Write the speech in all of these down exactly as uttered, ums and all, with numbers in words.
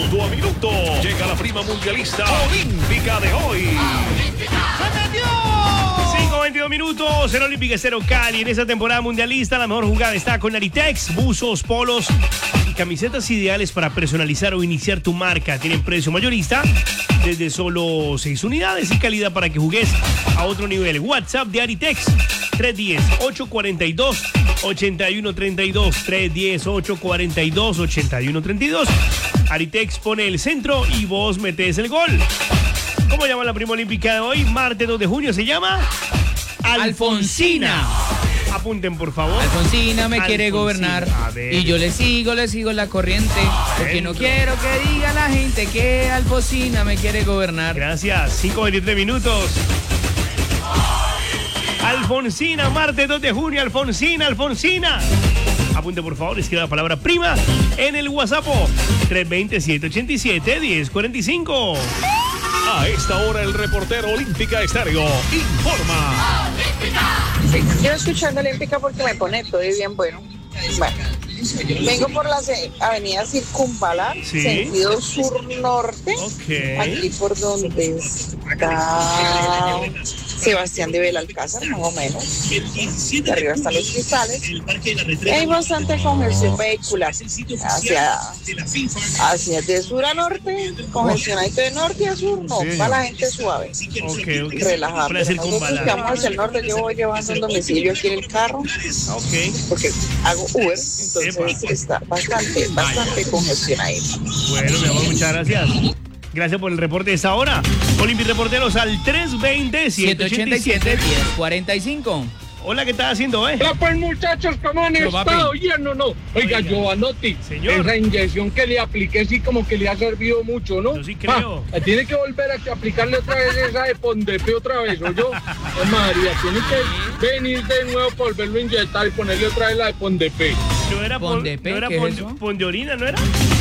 Minuto a minuto. Llega la prima mundialista olímpica de hoy. cinco veintidós minutos, en Olímpica Estéreo Cali. En esta temporada mundialista, la mejor jugada está con Aritex, buzos, polos y camisetas ideales para personalizar o iniciar tu marca. Tienen precio mayorista desde solo seis unidades y calidad para que jugues a otro nivel. WhatsApp de Aritex, tres uno cero, ocho cuatro dos, ocho uno tres dos, tres uno cero, ocho cuatro dos, ocho uno tres dos. Aritex pone el centro y vos metés el gol. ¿Cómo llama la prima olímpica de hoy? Martes dos de junio se llama Alfonsina. Apunten, por favor. Alfonsina me Alfonsina. quiere gobernar y yo le sigo, le sigo la corriente porque no quiero que diga la gente que Alfonsina me quiere gobernar. Gracias. cinco veintitrés minutos. Alfonsina, martes dos de junio. Alfonsina, Alfonsina. Apunte, por favor, escriba la palabra prima en el WhatsApp tres dos cero, siete ocho siete, uno cero cuatro cinco. A esta hora el reportero Olímpica Estéreo informa. Sí, yo escuchando Olímpica porque me pone todo y bien bueno. Bueno, vengo por la se- avenida Circunvalar, Sí. sentido sur-norte, Ok. aquí por donde está Sebastián de Belalcázar, más o menos. De arriba están los cristales. Y hay bastante congestión vehicular hacia, hacia de sur a norte, congestionadito de norte a sur, no, va la gente suave, Ok, ok. relajada. Por la Pero nosotros circunvalar. que vamos hacia el norte, yo voy llevando un domicilio aquí en el carro, Ok. porque hago Uber, entonces está bastante, bastante congestionadito. Bueno, mi amor, muchas gracias. Gracias por el reporte de esta hora. Olympic Reporteros al tres dos cero, siete ocho siete ocho siete, siete. uno cero cuatro cinco. Hola, ¿qué estás haciendo, eh? Hola pues muchachos, ¿cómo han Pero, estado? papi. Bien o no. Oiga, Oiga. Giovanotti, Señor. esa inyección que le apliqué sí como que le ha servido mucho, ¿no? Yo sí creo. Ah, tiene que volver a aplicarle otra vez esa de Pondepe otra vez, ¿o yo? Oh, María, tiene que venir de nuevo para volverlo a inyectar y ponerle otra vez la de Pondepe. No era pon, Pondepe, no era ¿qué es pon, eso? pon de orina, ¿no era?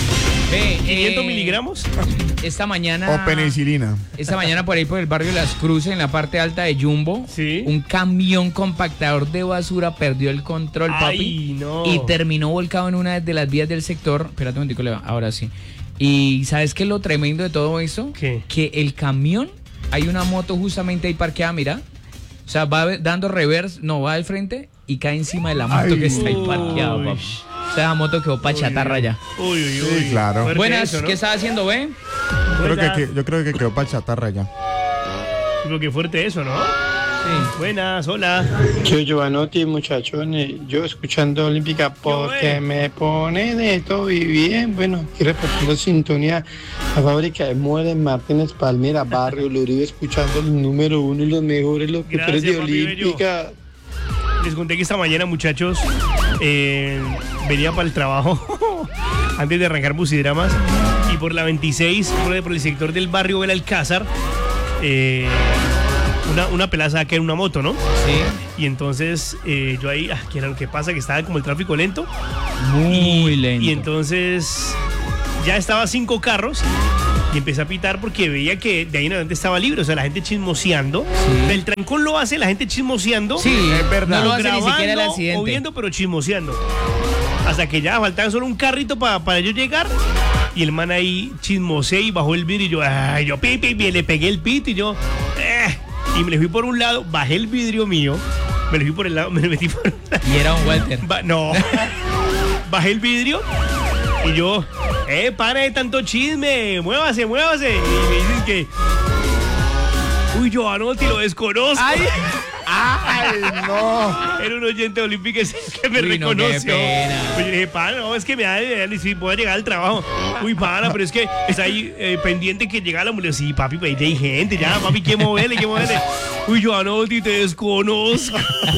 Ve, quinientos eh, miligramos. Esta mañana. O penicilina. Esta mañana por ahí por el barrio Las Cruces, en la parte alta de Jumbo, Sí. un camión compactador de basura perdió el control, papi. Ay, no. Y terminó volcado en una de las vías del sector. Espérate un momentico, Leva, ahora sí. Y ¿sabes qué es lo tremendo de todo esto? ¿Qué? Que el camión, hay una moto justamente ahí parqueada, mira. O sea, va dando reverse, no, va al frente y cae encima de la moto Ay. que está ahí parqueada, Uy. papi. O sea, la moto quedó pa' chatarra ya. Uy, uy, uy. Sí, claro. Fuerte Buenas, eso, ¿no? ¿qué estás haciendo, ve? Creo Buenas. que, que- yo creo que quedó para chatarra ya. Creo que fuerte eso, ¿no? Sí. Buenas, hola. Yo, Giovanotti, muchachones, yo escuchando Olímpica porque eh. me pone de todo y bien. Bueno, aquí reportando sintonía a fábrica de Muebles, Martínez, Palmera, Barrio, Uribe, escuchando el número uno y los mejores locutores Gracias, de papi bello. Olímpica. Les conté que esta mañana, muchachos, eh, venía para el trabajo antes de arrancar Busidramas y por la veintiséis, por, por el sector del barrio Belalcázar, eh, una, una pelaza que era una moto, ¿no? Sí. Y entonces eh, yo ahí, ah, ¿qué era lo que pasa? Que estaba como el tráfico lento. Muy y, lento. Y entonces ya estaba cinco carros y empecé a pitar porque veía que de ahí en adelante estaba libre, o sea, la gente chismoseando. Sí. El trancón lo hace la gente chismoseando. Sí, Es verdad. no lo hace ni grabando siquiera el o accidente. viendo, pero chismoseando. Hasta que ya faltaba solo un carrito pa- para yo llegar. Y el man ahí chismoseé y bajó el vidrio. Y yo, ay, yo, pi, pi, pi, le pegué el pito y yo, eh. Y me le fui por un lado, bajé el vidrio mío. Me le fui por el lado, me le metí por un lado. Y era un Walter. Ba- no. Bajé el vidrio y yo, eh, para de tanto chisme, muévase, muévase. Y me dicen que, uy, Giovanotti, lo desconozco. Ay. ¡Ay, no! Era un oyente olímpico que me Uy, no, qué reconoció. pena. Pues yo le dije, pana, no, es que me da, me da- sí, puedo llegar al trabajo. Uy, pana, pero es que está ahí eh, pendiente que llega la mujer. Sí, papi, pues ahí hay gente, ya, papi, ¿qué moverle, qué moverle? Uy, Giovanotti, te desconozco.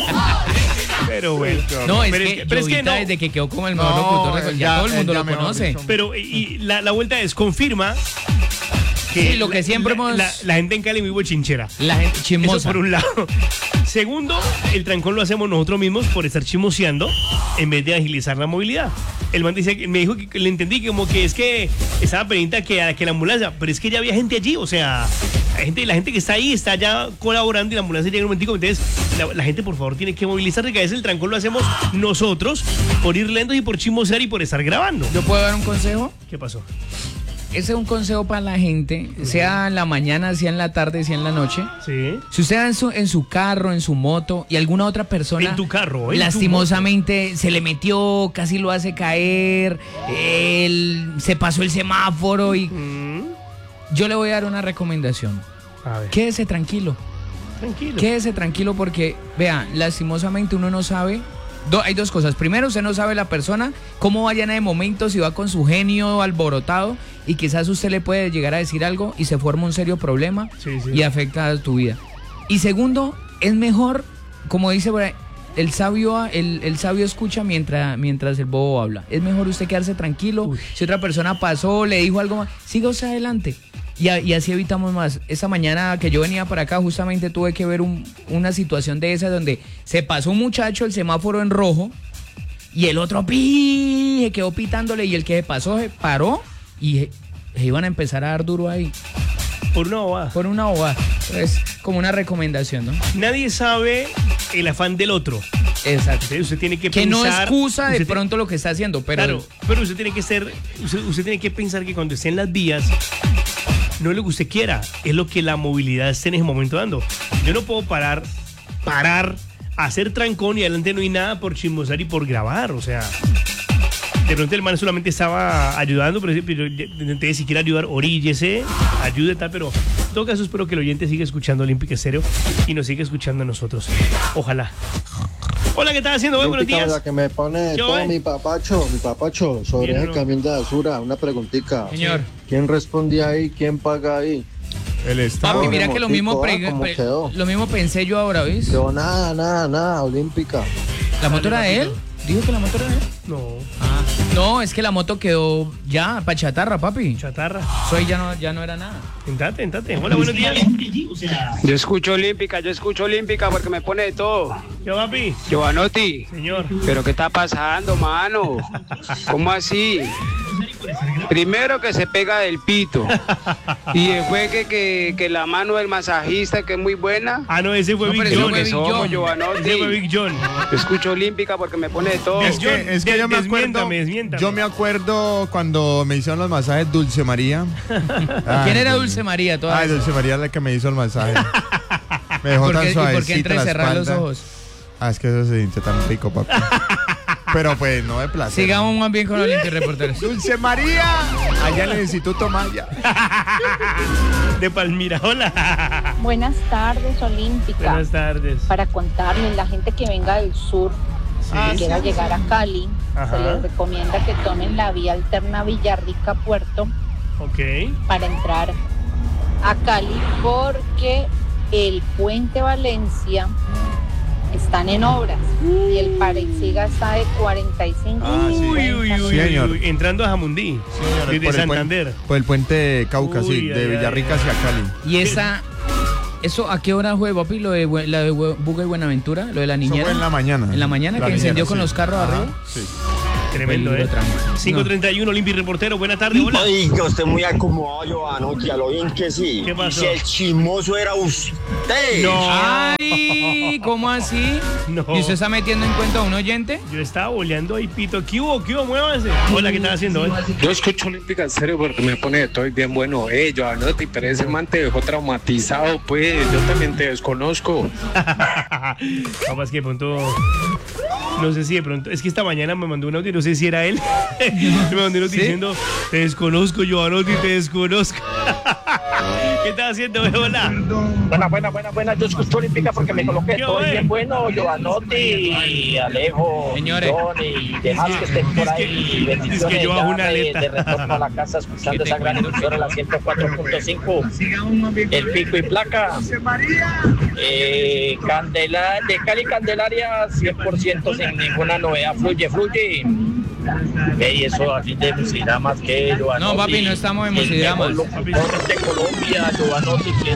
Pero bueno. No, es pero que, pero es que Jovita, no. desde que quedó como el mejor No, locutor, de- ya, ya- todo el mundo ya lo mejor conoce. dicho. Pero, y, y la, la vuelta es, confirma Sí, lo que la- siempre la, hemos- la, la gente en Cali es muy bochinchera. La gente Eso chismosa. por un lado. Segundo, el trancón lo hacemos nosotros mismos por estar chismoseando en vez de agilizar la movilidad. El man dice, que- me dijo que le entendí como que es que estaba pendiente que, que la ambulancia, pero es que ya había gente allí, o sea, la gente, la gente que está ahí está ya colaborando y la ambulancia llega en un momentico. Entonces, la, la gente por favor tiene que movilizarse, que a veces el trancón lo hacemos nosotros por ir lentos y por chismosear y por estar grabando. ¿Yo puedo dar un consejo? ¿Qué pasó? ese es un consejo para la gente, sea en la mañana, sea en la tarde, sea en la noche. Sí. Si usted va en su, en su carro, en su moto y alguna otra persona En tu carro, en lastimosamente se le metió, casi lo hace caer, él, se pasó el semáforo y Mm. yo le voy a dar una recomendación. A ver. Quédese tranquilo. Tranquilo. Quédese tranquilo porque, vea, lastimosamente uno no sabe. Do, hay dos cosas. Primero, usted no sabe la persona, cómo vaya en ese momento, si va con su genio alborotado y quizás usted le puede llegar a decir algo y se forma un serio problema Sí, sí. y afecta a tu vida. Y segundo, es mejor, como dice por ahí, el sabio, el, el sabio escucha mientras, mientras el bobo habla. Es mejor usted quedarse tranquilo. Uy. Si otra persona pasó, le dijo algo más, siga usted adelante. Y, a- y así evitamos más. Esta mañana que yo venía para acá, justamente tuve que ver un- una situación de esa donde se pasó un muchacho el semáforo en rojo y el otro pi, se quedó pitándole y el que se pasó se paró y se, se iban a empezar a dar duro ahí Por una bobada. por una bobada. Es como una recomendación, ¿no? Nadie sabe el afán del otro. Exacto. Usted, usted tiene que, Que no pensar. excusa de usted tiene- pronto lo que está haciendo, pero Claro, pero usted tiene que ser. Usted, usted tiene que pensar que cuando esté en las vías, no es lo que usted quiera, es lo que la movilidad esté en ese momento dando. Yo no puedo parar, parar, hacer trancón y adelante no hay nada por chismosar y por grabar, o sea. De pronto el man solamente estaba ayudando, pero yo intenté si quiere ayudar, oríllese, ayude tal, pero en todo caso espero que el oyente siga escuchando Olímpica Estéreo y nos siga escuchando a nosotros. Ojalá. Hola, ¿qué estás haciendo? Buenos Olímpica, días. la que me pone Yo, todo eh. mi papacho, mi papacho, sobre Bien, ese bro. camión de basura, una preguntica. señor. ¿Quién responde ahí? ¿Quién paga ahí? El Estado. Papi, No, mira de que lo motico, mismo, ah, pre- ¿cómo pre- quedó? lo mismo pensé yo ahora, ¿ves? Yo nada, nada, nada, Olímpica. ¿La moto era de él? ¿Dijo que la moto era de él? No, Ah, no, es que la moto quedó ya pa' chatarra, papi. chatarra. Eso ahí ya no, ya no era nada. Tentate, tentate. Hola, buenos días. Yo escucho Olímpica, yo escucho Olímpica porque me pone de todo. ¿Qué papi? Giovanotti, Señor. ¿pero qué está pasando, mano? ¿Cómo así? Primero que se pega del pito y después que, que, que la mano del masajista que es muy buena. Ah, no, ese fue No, Big pero ese John. fue Que Big somos, John. Giovanotti. Ese fue Big John. Yo escucho Olímpica porque me pone de todo. Es que, es que De- yo me acuerdo. desmiéntame, desmiéntame. Yo me acuerdo cuando me hicieron los masajes Dulce María. Ay, ¿Quién era Dios Dulce mío. María? Toda Ay, esa? Dulce María es la que me hizo el masaje. Me dejó ¿Por tan qué- ¿Y por qué suavecita entre la cerrar los espalda. ojos? Ah, es que eso se siente tan rico, papi. Pero pues no de placer. Sigamos más bien con Olimpia Reporteros. Dulce María, allá en el Instituto Maya. De Palmira. Hola. Buenas tardes, Olímpica. Buenas tardes. Para contarles, la gente que venga del sur y quiera llegar a Cali, Ajá. se les recomienda que tomen la vía alterna Villarrica Puerto Ok. para entrar a Cali, porque el puente Valencia están en obras y el Parisiga está de cuarenta y cinco. Ah, sí. Uy, uy, uy, Sí, uy, señor. uy. Entrando a Jamundí. Señor, Desde por el Santander. puente- por el puente de Cauca, sí, Uy, de ay, ay, Villarrica ay. hacia Cali. Y esa, ¿eso a qué hora fue, papi? Lo de Bue- la de Bue- Buga y Buenaventura, lo de la Eso niñera. fue en la mañana. En la mañana que incendió con los carros Ajá, arriba. Sí. Tremendo, Peligro, ¿eh? tránsito. cinco treinta y uno, Olympi Reportero. Buenas tardes. Hola. Oiga, usted muy acomodado, Giovanotti, a lo bien que sí. ¿Qué pasó? Y si el chismoso era usted. No. Ay, ¿cómo así? No. ¿Y usted está metiendo en cuenta a un oyente? Yo estaba boleando ahí, pito. ¿Qué hubo? ¿Qué hubo? Muévase. Hola, ¿qué estás haciendo hoy? Yo escucho Olímpica en serio porque me pone de todo y bien bueno. Eh, Giovanotti, pero ese man te dejó traumatizado, pues. Yo también te desconozco. Papá, es que de pronto. No sé si de pronto. Es que esta mañana me mandó un audio, no sé si era él. Me mandó un audio ¿Sí? diciendo: Te desconozco, Giovanotti, te desconozco. ¿Qué estás haciendo? Hola. Buena, buena, buena, buena. Yo escucho Olímpica porque me coloqué ¿Qué todo hoy? bien bueno. Giovanotti, Alejo, Señores. John y demás que estén por ahí. es que yo hago una Ya de- aleta. de retorno a la casa escuchando esa gran emisora, la ciento cuatro punto cinco. El pico y placa. Eh, Candela, de Cali Candelaria, cien por ciento sin ninguna novedad. Fluye, fluye. Y eso así de musidramas que Giovanotti. No, papi, no estamos en musidramas. El mejor locutor de Colombia, Giovanotti, que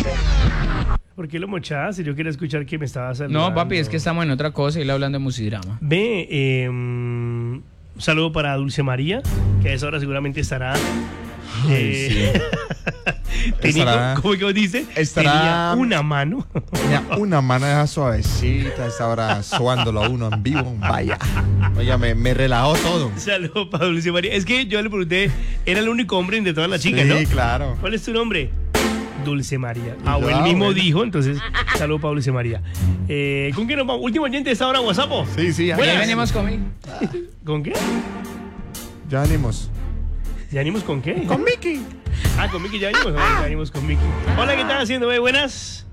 ¿Por qué lo mochás? Si yo quería escuchar que me estabas saludando. No, papi, es que estamos en otra cosa y le hablando de musidrama. Ve, eh, un saludo para Dulce María, que a esa hora seguramente estará Eh, tenía, Estará- ¿cómo que dice? estará- Tenía una mano. Mira, una mano esa suavecita, esta hora sobándolo a uno en vivo. Vaya. Oiga, me, me relajó todo. Saludos para Dulce María. Es que yo le pregunté, era el único hombre de todas las chicas, Sí, ¿no? claro. ¿Cuál es tu nombre? Dulce María. Ah, o Ah, él mismo bueno. dijo, entonces, saludos para Dulce María. Eh, ¿Con quién nos vamos? Último oyente de esta hora, WhatsApp. Sí, sí, ya, Buenas. Ya venimos conmigo. ¿Con qué? ya venimos. ¿Ya venimos con qué? Con Mickey. Ah, con Miki ya venimos. Ah, ya venimos con Miki. Hola, ¿qué están haciendo? eh? Buenas.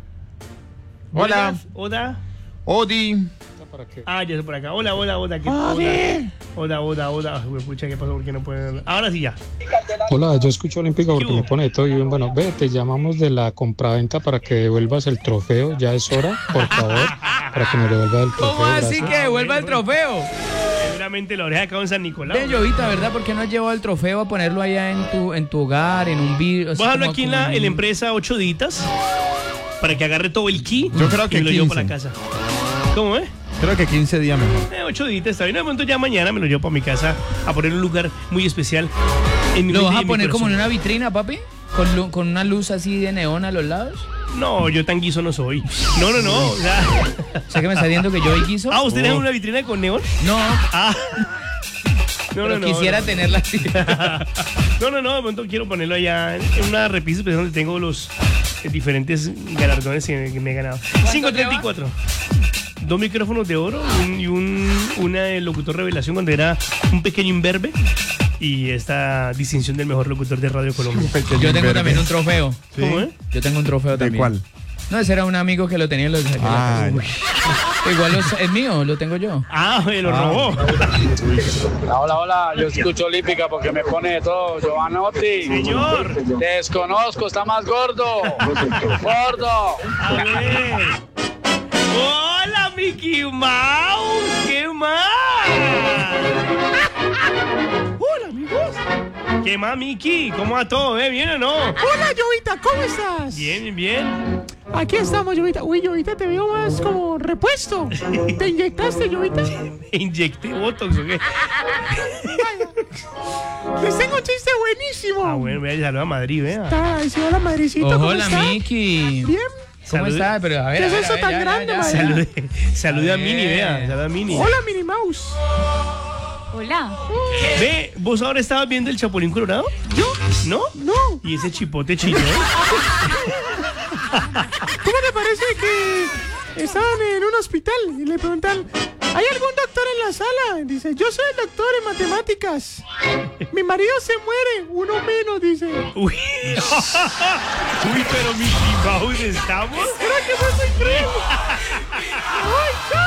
Hola. Buenas. Hola. Odi. Ah, ya estoy por acá. Hola, hola, hola. ¿Qué, hola, hola, hola, hola. Uy, pucha, ¿qué pasó? ¿Por qué no pueden? Ahora sí ya. Hola, yo escucho Olímpica porque ¿Qué hubo? me pone de todo y bien, bueno, ve, te llamamos de la compraventa para que devuelvas el trofeo, ya es hora, por favor, para que me devuelva el trofeo. ¿Cómo así gracias. que devuelva el trofeo? Seguramente la oreja acá en San Nicolás. Ve, Llovita, ¿verdad? ¿Por qué no has llevado el trofeo a ponerlo allá en tu, en tu hogar, en un vídeo? Voy a dejarlo aquí en la, en la empresa ocho ditas para que agarre todo el ki. Yo creo que y me lo llevo quince. para la casa. ¿Cómo es? Creo que quince días mejor. Eh, ocho ditas, está bien. De momento ya mañana me lo llevo para mi casa a poner un lugar muy especial. En mi ¿Lo mente vas y a en mi poner como en corazón. una vitrina, papi? ¿Con, lu- con una luz así de neón a los lados? No, yo tan guiso no soy. No, no, no. O sea, O sea que me está diciendo que yo hoy quiso. ah, ¿usted tiene Oh. una vitrina con neón? No, Ah. No, pero no, no, quisiera no. tenerla así. No, no, no, de momento quiero ponerlo allá en una repisa especial donde tengo los eh, diferentes galardones que, que me he ganado. cinco treinta y cuatro. Dos micrófonos de oro un- y un una de locutor revelación cuando era un pequeño imberbe. Y esta distinción del mejor locutor de Radio Colombia. Yo tengo también un trofeo. ¿Sí? ¿Cómo es? Yo tengo un trofeo ¿De también. cuál? No, ese era un amigo que lo tenía y lo saqué de la Ah, casa. Igual lo- es mío, lo tengo yo. Ah, me lo robó. Hola, hola, yo escucho Olímpica porque me pone de todo. Giovanotti. Señor. Te desconozco, está más gordo. Gordo. A ver. Hola, Mickey Mouse. ¿Qué más? Hola, amigos. ¿Qué más, Mickey? ¿Cómo va todo? ¿Eh? ¿Bien o no? Hola, Llovita, ¿cómo estás? Bien, bien, bien. Aquí estamos, Llovita. Uy, Llovita, te veo más como repuesto. ¿Te inyectaste, Llovita? Me inyecté Botox, ¿o qué? Les tengo un chiste buenísimo. Ah, bueno, vea, saluda a Madrid, vea. Está, sí, hola, madrecita, Oh, ¿cómo hola, está? Miki. Bien. ¿Cómo Salude. estás? Pero a ver, ¿Qué a es ver, eso a ver, tan ya, ya, grande, ya. madre? Salude, salude a Bien. Mini, vea. Saluda a Mini. Hola, Minnie Mouse. Hola. Ve, ¿vos ahora estabas viendo el Chapulín Colorado? ¿Yo? ¿No? No. Y ese chipote chino, ¿eh? ¿Cómo te parece que estaban en un hospital y le preguntan, ¿hay algún doctor en la sala? Dice, yo soy el doctor en matemáticas. Mi marido se muere, uno menos, dice. Uy. Uy, pero Mickey Mouse, ¿estamos? Creo que fue muy increíble. ¡Ay, chao!